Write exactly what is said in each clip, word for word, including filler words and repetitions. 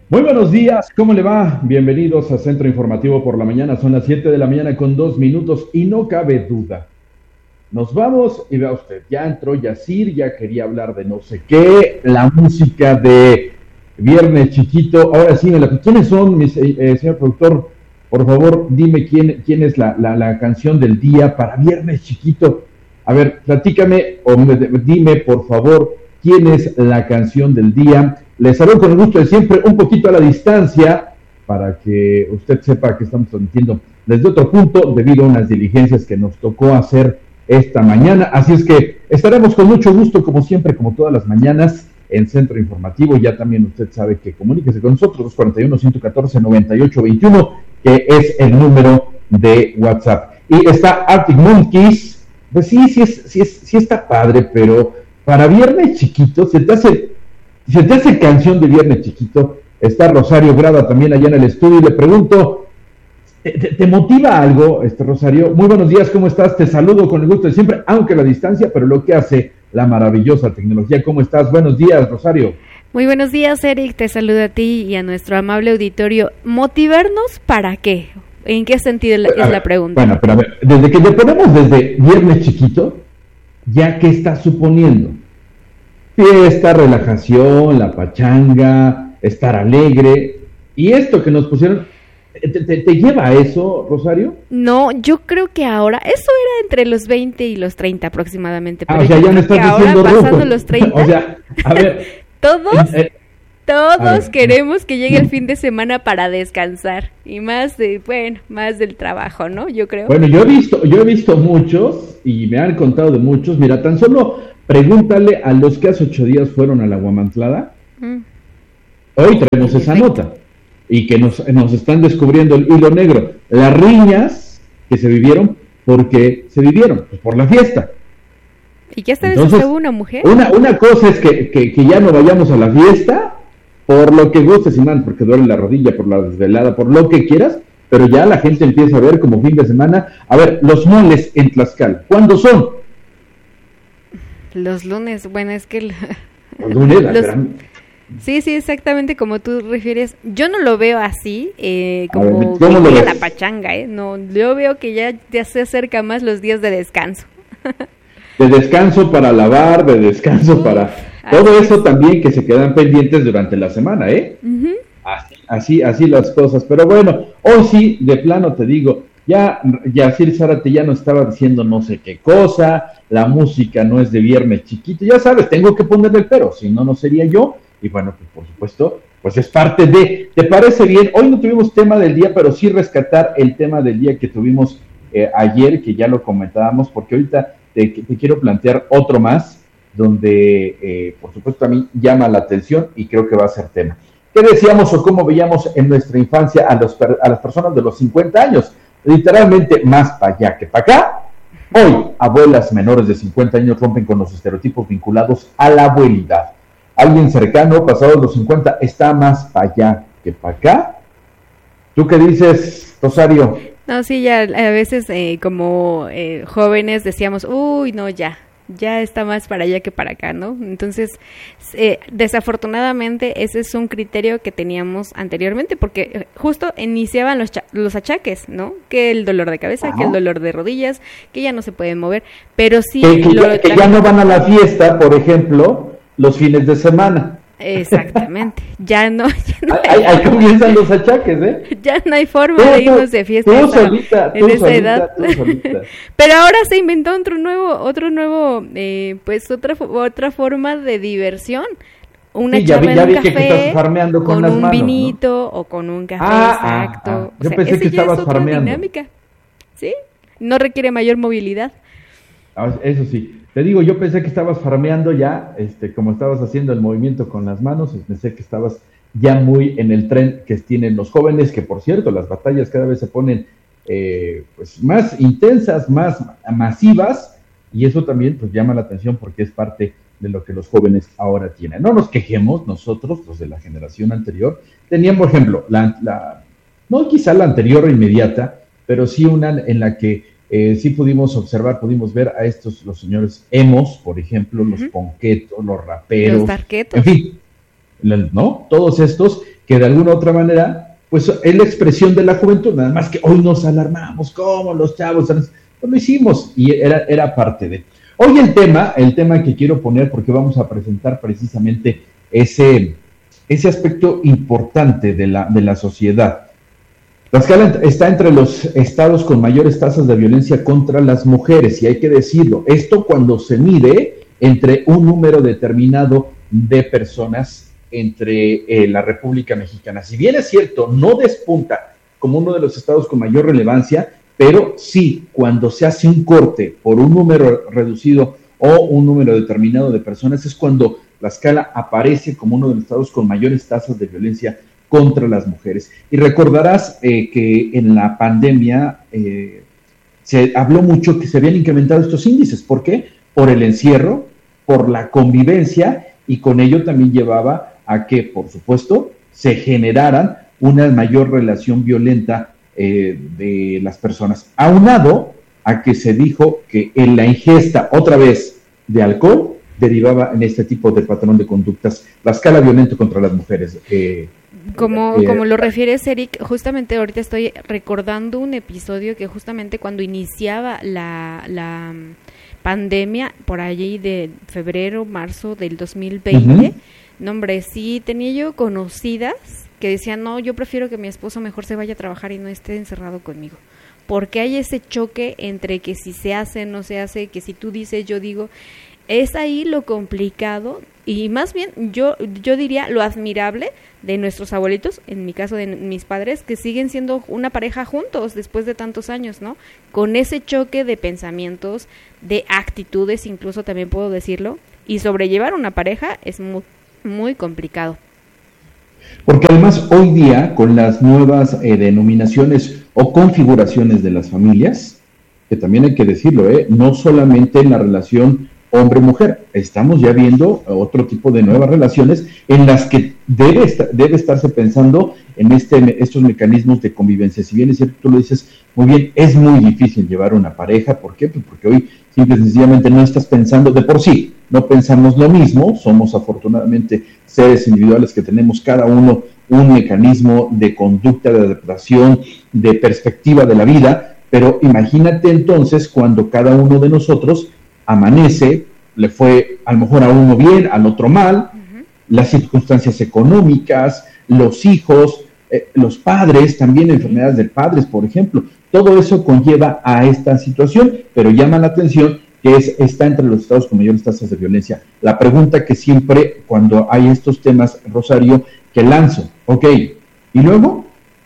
Muy buenos días, ¿cómo le va? Bienvenidos a Centro Informativo por la mañana, son las siete de la mañana con dos minutos y no cabe duda. Nos vamos y vea usted, ya entró Yacir, ya quería hablar de no sé qué, la música de Viernes Chiquito. Ahora sí, ¿quiénes son, mis, eh, señor productor? Por favor, dime quién, quién es la, la, la canción del día para Viernes Chiquito. A ver, platícame o me, dime, por favor, quién es la canción del día. Les saludo con el gusto de siempre, un poquito a la distancia, para que usted sepa que estamos transmitiendo desde otro punto, debido a unas diligencias que nos tocó hacer esta mañana. Así es que estaremos con mucho gusto, como siempre, como todas las mañanas, en Centro Informativo. Ya también usted sabe que comuníquese con nosotros, dos cuatro uno, uno uno cuatro, nueve ocho dos uno, que es el número de WhatsApp. Y está Arctic Monkeys. Pues sí, sí, es, sí, es, sí está padre, pero para Viernes Chiquito, se te hace, se te hace canción de Viernes Chiquito. Está Rosario Grada también allá en el estudio y le pregunto, ¿te, te, te motiva algo, este Rosario? Muy buenos días, ¿cómo estás? Te saludo con el gusto de siempre, aunque a la distancia, pero lo que hace la maravillosa tecnología. ¿Cómo estás? Buenos días, Rosario. Muy buenos días, Eric, te saludo a ti y a nuestro amable auditorio. ¿Motivarnos para qué? ¿En qué sentido es la, la pregunta? Bueno, pero a ver, desde que te ponemos desde Viernes Chiquito, ¿ya qué estás suponiendo? Fiesta, relajación, la pachanga, estar alegre. ¿Y esto que nos pusieron, te, te, te lleva a eso, Rosario? No, yo creo que ahora, eso era entre los veinte y los treinta aproximadamente. Pero ah, o sea, ya me estás diciendo ahora, pasando los treinta, o sea, a ver. todos, eh, todos queremos que llegue el fin de semana para descansar. Y más de, bueno, más del trabajo, ¿no? Yo creo. Bueno, yo he visto, yo he visto muchos, y me han contado de muchos. Mira, tan solo pregúntale a los que hace ocho días fueron a la Guamantlada. Mm. Hoy traemos esa nota. Y que nos, nos están descubriendo el hilo negro. Las riñas que se vivieron, porque se vivieron, pues por la fiesta. ¿Y qué esta vez hubo una mujer? Una, una cosa es que, que, que ya no vayamos a la fiesta, por lo que gustes y man, porque duele la rodilla, por la desvelada, por lo que quieras, pero ya la gente empieza a ver como fin de semana. A ver, los moles en Tlaxcala, ¿cuándo son? Los lunes, bueno, es que... Los lunes, la los... gran... Sí, sí, exactamente como tú refieres. Yo no lo veo así, eh, como ver, ¿cómo que lo la pachanga, ¿eh? No, yo veo que ya, ya se acerca más los días de descanso. De descanso para lavar, de descanso Uf, para... Todo eso es. También que se quedan pendientes durante la semana, ¿eh? Uh-huh. Así, así, así las cosas. Pero bueno, hoy sí, de plano te digo, ya Yacir Zárate ya no estaba diciendo no sé qué cosa, la música no es de Viernes Chiquito, ya sabes, tengo que ponerle el pero, si no, no sería yo. Y bueno, pues por supuesto, pues es parte de... ¿Te parece bien? Hoy no tuvimos tema del día, pero sí rescatar el tema del día que tuvimos eh, ayer, que ya lo comentábamos, porque ahorita te, te quiero plantear otro más, donde eh, por supuesto a mí llama la atención y creo que va a ser tema. ¿Qué decíamos o cómo veíamos en nuestra infancia a, los, a las personas de los cincuenta años? Literalmente más para allá que para acá. Hoy, abuelas menores de cincuenta años rompen con los estereotipos vinculados a la abuelidad. Alguien cercano, pasados los cincuenta, está más para allá que para acá. ¿Tú qué dices, Rosario? No, sí, ya a veces eh, como eh, jóvenes decíamos, uy, no, ya, ya está más para allá que para acá, ¿no? Entonces, eh, desafortunadamente, ese es un criterio que teníamos anteriormente, porque justo iniciaban los, cha- los achaques, ¿no? Que el dolor de cabeza, Ajá. que el dolor de rodillas, que ya no se pueden mover, pero sí... Que, que, lo, ya, que ya no van a la fiesta, por ejemplo... los fines de semana. Exactamente. Ya no. Ya no hay, ahí, ahí comienzan los achaques, ¿eh? Ya no hay forma tú, de irnos de fiesta. Tú solita, en tú esa solita, edad. Tú solita. Pero ahora se inventó otro nuevo, otro nuevo, eh, pues otra otra forma de diversión. Una sí, charla ya vi, ya en un vi café, que estás farmeando con, con las un manos, vinito, ¿no? o con un café, ah, exacto. Ah, ah. O Yo sea, pensé que estabas es otra farmeando. Dinámica, ¿sí? No requiere mayor movilidad. Eso sí. Te digo, yo pensé que estabas farmeando ya, este, como estabas haciendo el movimiento con las manos, pensé que estabas ya muy en el tren que tienen los jóvenes, que por cierto, las batallas cada vez se ponen eh, pues más intensas, más masivas, y eso también pues llama la atención porque es parte de lo que los jóvenes ahora tienen. No nos quejemos, nosotros, los de la generación anterior, tenían, por ejemplo, la, la no quizá la anterior o inmediata, pero sí una en la que Eh, sí pudimos observar, pudimos ver a estos, los señores emos, por ejemplo, uh-huh. los ponquetos, los raperos, los tarquetos. En fin, ¿no? Todos estos que de alguna u otra manera, pues es la expresión de la juventud, nada más que hoy nos alarmamos, ¿cómo los chavos? Pues lo hicimos y era, era parte de... Hoy el tema, el tema que quiero poner, porque vamos a presentar precisamente ese, ese aspecto importante de la, de la sociedad. Tlaxcala está entre los estados con mayores tasas de violencia contra las mujeres, y hay que decirlo, esto cuando se mide entre un número determinado de personas entre eh, la República Mexicana. Si bien es cierto, no despunta como uno de los estados con mayor relevancia, pero sí, cuando se hace un corte por un número reducido o un número determinado de personas, es cuando Tlaxcala aparece como uno de los estados con mayores tasas de violencia contra las mujeres. Y recordarás eh, que en la pandemia eh, se habló mucho que se habían incrementado estos índices. ¿Por qué? Por el encierro, por la convivencia, y con ello también llevaba a que, por supuesto, se generaran una mayor relación violenta eh, de las personas. Aunado a que se dijo que en la ingesta, otra vez, de alcohol, derivaba en este tipo de patrón de conductas, la escala violenta contra las mujeres. Eh, Como, eh, como lo refieres, Eric, justamente ahorita estoy recordando un episodio que justamente cuando iniciaba la, la pandemia, por allí de febrero, marzo del dos mil veinte, uh-huh. no hombre, sí tenía yo conocidas que decían, no, yo prefiero que mi esposo mejor se vaya a trabajar y no esté encerrado conmigo. Porque hay ese choque entre que si se hace, no se hace, que si tú dices, yo digo. Es ahí lo complicado y más bien yo yo diría lo admirable de nuestros abuelitos, en mi caso de mis padres, que siguen siendo una pareja juntos después de tantos años, ¿no? Con ese choque de pensamientos, de actitudes, incluso también puedo decirlo, y sobrellevar una pareja es muy, muy complicado. Porque además hoy día, con las nuevas eh, denominaciones o configuraciones de las familias, que también hay que decirlo, ¿eh? No solamente en la relación hombre-mujer, estamos ya viendo otro tipo de nuevas relaciones en las que debe, estar, debe estarse pensando en este, estos mecanismos de convivencia. Si bien es cierto, tú lo dices muy bien, es muy difícil llevar una pareja. ¿Por qué? Pues porque hoy simple y sencillamente no estás pensando de por sí, no pensamos lo mismo, somos afortunadamente seres individuales que tenemos cada uno un mecanismo de conducta, de adaptación, de perspectiva de la vida, pero imagínate entonces cuando cada uno de nosotros amanece, le fue a lo mejor a uno bien, al otro mal, uh-huh. las circunstancias económicas, los hijos, eh, los padres, también enfermedades de padres, por ejemplo, todo eso conlleva a esta situación, pero llama la atención que es, está entre los estados con mayores tasas de violencia. La pregunta que siempre, cuando hay estos temas, Rosario, que lanzo, ok, ¿y luego?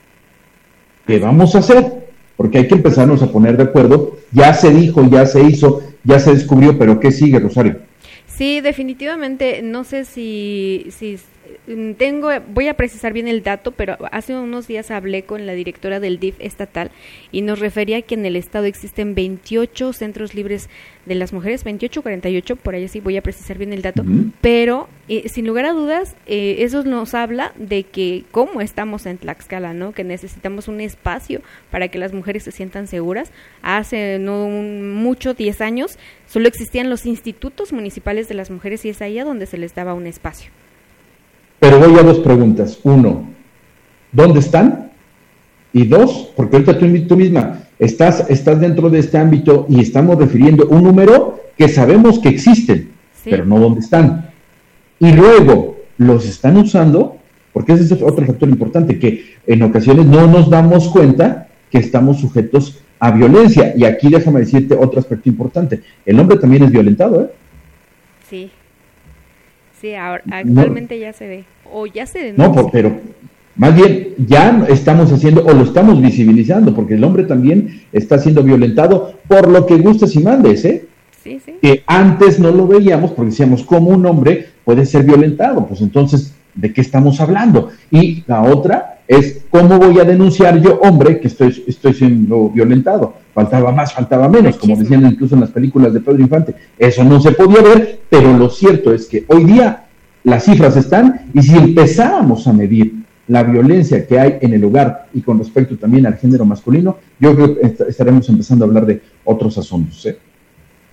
¿Qué vamos a hacer? Porque hay que empezarnos a poner de acuerdo, ya se dijo, ya se hizo, ya se descubrió, pero ¿qué sigue, Rosario? Sí, definitivamente, no sé si, si tengo, voy a precisar bien el dato, pero hace unos días hablé con la directora del D I F estatal y nos refería que en el estado existen veintiocho centros libres de las mujeres, veintiocho, cuarenta y ocho, por ahí sí voy a precisar bien el dato, uh-huh. pero eh, sin lugar a dudas, eh, eso nos habla de que cómo estamos en Tlaxcala, ¿no? Que necesitamos un espacio para que las mujeres se sientan seguras. Hace no un, mucho, diez años, solo existían los institutos municipales de las mujeres y es ahí a donde se les daba un espacio. Pero voy a dos preguntas. Uno, ¿dónde están? Y dos, porque ahorita tú, tú misma estás, estás dentro de este ámbito y estamos refiriendo un número que sabemos que existen, sí. pero no dónde están. Y luego, ¿los están usando? Porque ese es otro factor importante, que en ocasiones no nos damos cuenta que estamos sujetos a violencia. Y aquí déjame decirte otro aspecto importante. El hombre también es violentado, ¿eh? Sí. Sí, ahora, actualmente no, ya se ve, o ya se denuncia. No, por, pero más bien ya estamos haciendo, o lo estamos visibilizando, porque el hombre también está siendo violentado por lo que gustes y mandes, ¿eh? Sí, sí. Que antes no lo veíamos, porque decíamos, ¿cómo un hombre puede ser violentado? Pues entonces, ¿de qué estamos hablando? Y la otra es, ¿cómo voy a denunciar yo, hombre, que estoy, estoy siendo violentado? Faltaba más, faltaba menos, como decían incluso en las películas de Pedro Infante. Eso no se podía ver, pero lo cierto es que hoy día las cifras están, y si empezáramos a medir la violencia que hay en el hogar y con respecto también al género masculino, yo creo que estaremos empezando a hablar de otros asuntos, ¿eh?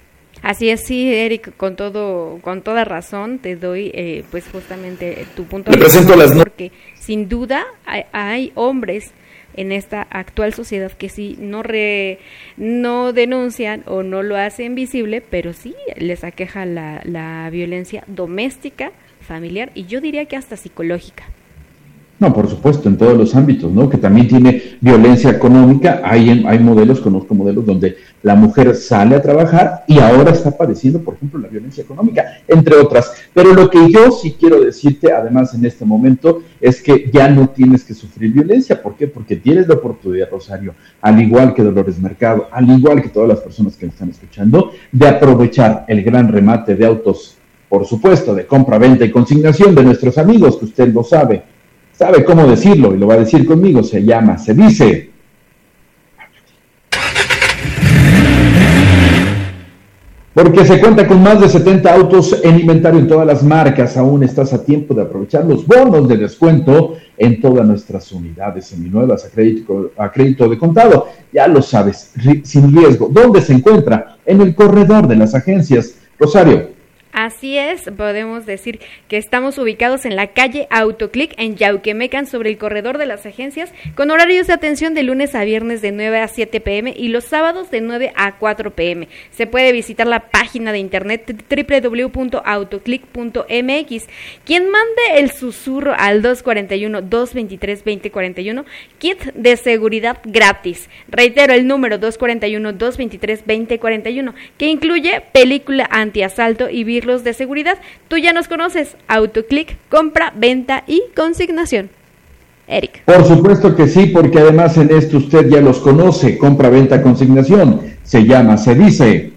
Así es, sí, Eric, con todo, con toda razón te doy, eh, pues justamente tu punto de vista, las... porque sin duda hay, hay hombres en esta actual sociedad que sí no re, no denuncian o no lo hacen visible, pero sí les aqueja la, la violencia doméstica, familiar y yo diría que hasta psicológica. No, por supuesto, en todos los ámbitos, ¿no? Que también tiene violencia económica. Hay, hay modelos, conozco modelos donde la mujer sale a trabajar y ahora está padeciendo, por ejemplo, la violencia económica, entre otras. Pero lo que yo sí quiero decirte, además, en este momento, es que ya no tienes que sufrir violencia. ¿Por qué? Porque tienes la oportunidad, Rosario, al igual que Dolores Mercado, al igual que todas las personas que me están escuchando, de aprovechar el gran remate de autos, por supuesto, de compra, venta y consignación de nuestros amigos, que usted lo sabe. Sabe cómo decirlo y lo va a decir conmigo, se llama, se dice. Porque se cuenta con más de setenta autos en inventario en todas las marcas, aún estás a tiempo de aprovechar los bonos de descuento en todas nuestras unidades seminuevas a crédito, a crédito de contado. Ya lo sabes, sin riesgo. ¿Dónde se encuentra? En el corredor de las agencias. Rosario. Así es, podemos decir que estamos ubicados en la calle Autoclick en Yauquemecan sobre el corredor de las agencias con horarios de atención de lunes a viernes de nueve a siete pm y los sábados de nueve a cuatro pm. Se puede visitar la página de internet doble u doble u doble u punto autoclick punto m x. Quien mande el susurro al dos cuatro uno, dos veintitrés, veinte cuarenta y uno, kit de seguridad gratis. Reitero el número dos cuatro uno, dos veintitrés, veinte cuarenta y uno, que incluye película antiasalto y virus de seguridad. Tú ya nos conoces, Autoclick, compra, venta y consignación. Eric. Por supuesto que sí, porque además en esto usted ya los conoce, compra, venta, consignación. Se llama, se dice.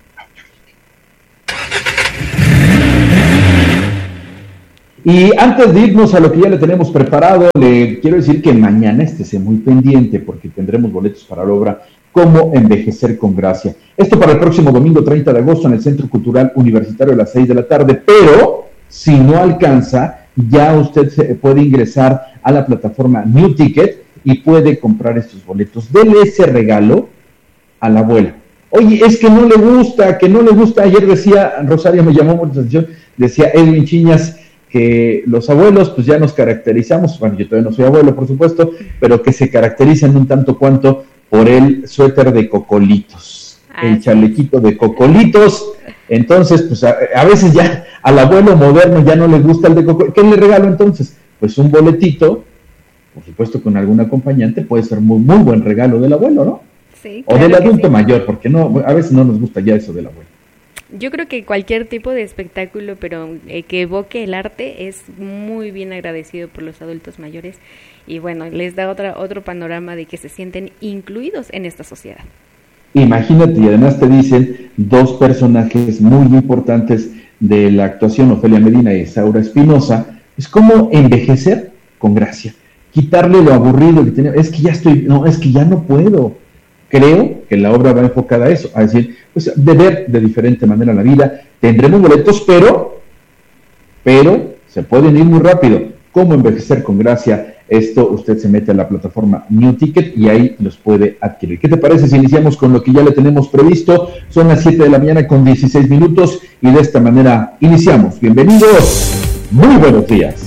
Y antes de irnos a lo que ya le tenemos preparado, le quiero decir que mañana estése muy pendiente porque tendremos boletos para la obra Cómo envejecer con gracia. Esto para el próximo domingo treinta de agosto en el Centro Cultural Universitario a las seis de la tarde, pero si no alcanza, ya usted se puede ingresar a la plataforma New Ticket y puede comprar estos boletos. Dele ese regalo a la abuela. Oye, es que no le gusta, que no le gusta. Ayer decía, Rosario me llamó mucho la atención, decía Edwin Chiñas, que los abuelos pues ya nos caracterizamos, bueno, yo todavía no soy abuelo, por supuesto, pero que se caracterizan un tanto cuanto por el suéter de cocolitos, ah, el chalequito de cocolitos. Entonces, pues a, a veces ya al abuelo moderno ya no le gusta el de cocolitos. ¿Qué le regalo entonces? Pues un boletito, por supuesto con algún acompañante, puede ser muy muy buen regalo del abuelo, ¿no? Sí. O Claro del adulto sí. mayor, porque no, a veces no nos gusta ya eso del abuelo. Yo creo que cualquier tipo de espectáculo, pero eh, que evoque el arte, es muy bien agradecido por los adultos mayores y bueno, les da otra otro panorama de que se sienten incluidos en esta sociedad. Imagínate, y además te dicen dos personajes muy importantes de la actuación, Ofelia Medina y Saura Espinosa, es como envejecer con gracia, quitarle lo aburrido que tenía, es que ya estoy, no, es que ya no puedo. Creo que la obra va enfocada a eso, a decir, pues de ver de diferente manera la vida. Tendremos boletos, pero, pero se pueden ir muy rápido. ¿Cómo envejecer con gracia? Esto usted se mete a la plataforma New Ticket y ahí los puede adquirir. ¿Qué te parece si iniciamos con lo que ya le tenemos previsto? Son las siete de la mañana con dieciséis minutos y de esta manera iniciamos. Bienvenidos, muy buenos días.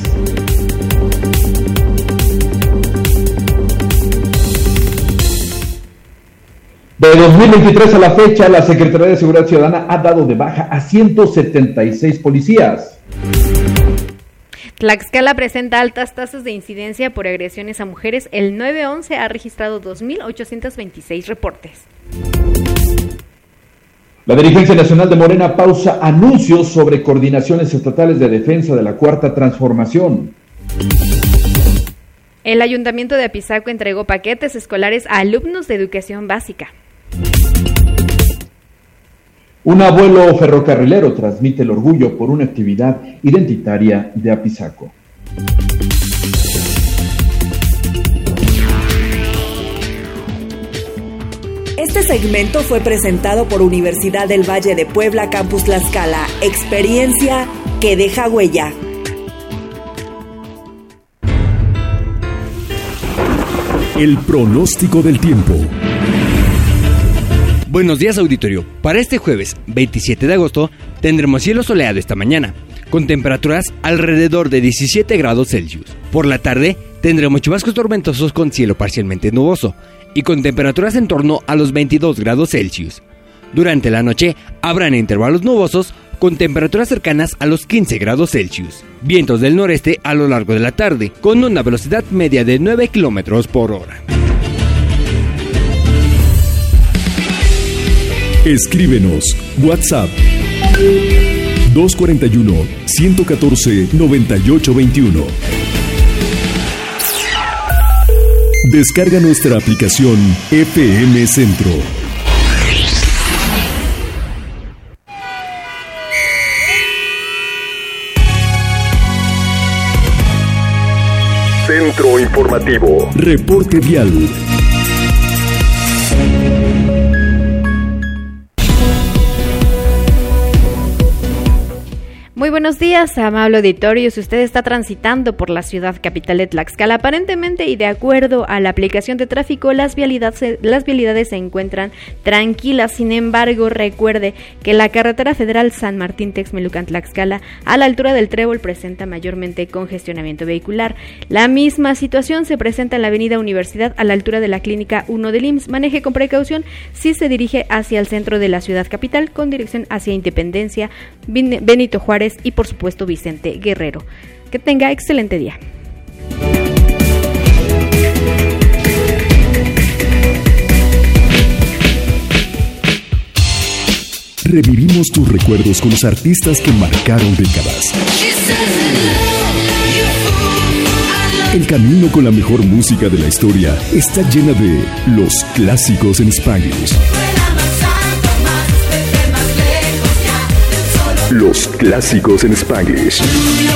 De dos mil veintitrés a la fecha, la Secretaría de Seguridad Ciudadana ha dado de baja a ciento setenta y seis policías. Tlaxcala presenta altas tasas de incidencia por agresiones a mujeres. El nueve once ha registrado dos mil ochocientos veintiséis reportes. La Dirigencia Nacional de Morena pausa anuncios sobre coordinaciones estatales de defensa de la Cuarta Transformación. El Ayuntamiento de Apizaco entregó paquetes escolares a alumnos de educación básica. Un abuelo ferrocarrilero transmite el orgullo por una actividad identitaria de Apizaco. Este segmento fue presentado por Universidad del Valle de Puebla, Campus Tlaxcala. Experiencia que deja huella. El pronóstico del tiempo. Buenos días, auditorio. Para este jueves veintisiete de agosto tendremos cielo soleado esta mañana, con temperaturas alrededor de diecisiete grados Celsius. Por la tarde tendremos chubascos tormentosos con cielo parcialmente nuboso y con temperaturas en torno a los veintidós grados Celsius. Durante la noche habrán intervalos nubosos con temperaturas cercanas a los quince grados Celsius. Vientos del noreste a lo largo de la tarde, con una velocidad media de nueve kilómetros por hora. Escríbenos WhatsApp dos cuatro uno, uno uno cuatro, nueve ocho dos uno. Descarga nuestra aplicación F M Centro. Centro Informativo. Reporte vial. Muy buenos días, amable auditorio. Si usted está transitando por la ciudad capital de Tlaxcala, aparentemente y de acuerdo a la aplicación de tráfico, las vialidades, las vialidades se encuentran tranquilas. Sin embargo, recuerde que la carretera federal San Martín Texmelucan Tlaxcala, a la altura del Trébol, presenta mayormente congestionamiento vehicular. La misma situación se presenta en la avenida Universidad, a la altura de la clínica uno del I M S S. Maneje con precaución si se dirige hacia el centro de la ciudad capital, con dirección hacia Independencia, Benito Juárez y por supuesto Vicente Guerrero. Que tenga excelente día. Revivimos tus recuerdos con los artistas que marcaron décadas. El camino con la mejor música de la historia está llena de los clásicos en Spanglish. Los clásicos en Spanglish.